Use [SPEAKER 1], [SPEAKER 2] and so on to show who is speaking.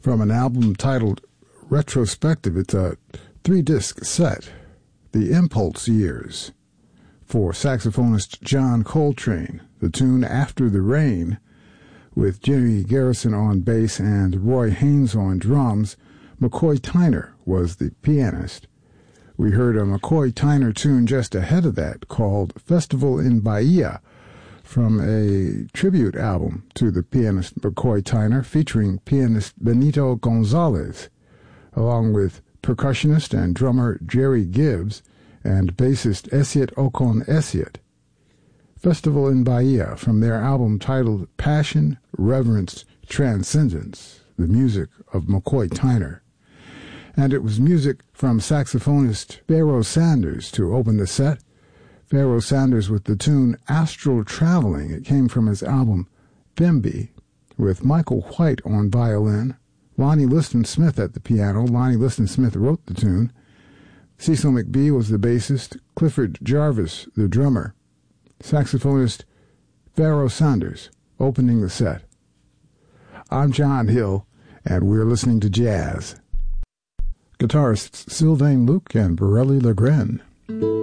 [SPEAKER 1] from an album titled Retrospective. It's a 3-disc set, The Impulse Years, for saxophonist John Coltrane. The tune After the Rain, with Jimmy Garrison on bass and Roy Haynes on drums. McCoy Tyner was the pianist. We heard a McCoy Tyner tune just ahead of that called Festival in Bahia, from a tribute album to the pianist McCoy Tyner, featuring pianist Benito Gonzalez, along with percussionist and drummer Jerry Gibbs and bassist Esiet Okon Esiet. Festival in Bahia, from their album titled Passion, Reverence, Transcendence, the music of McCoy Tyner. And it was music from saxophonist Pharoah Sanders to open the set. Pharoah Sanders with the tune Astral Traveling. It came from his album Bimby, with Michael White on violin, Lonnie Liston Smith at the piano. Lonnie Liston Smith wrote the tune. Cecil McBee was the bassist, Clifford Jarvis the drummer. Saxophonist Pharoah Sanders opening the set. I'm John Hill, and we're listening to jazz. Guitarists Sylvain Luc and Borelli Legren.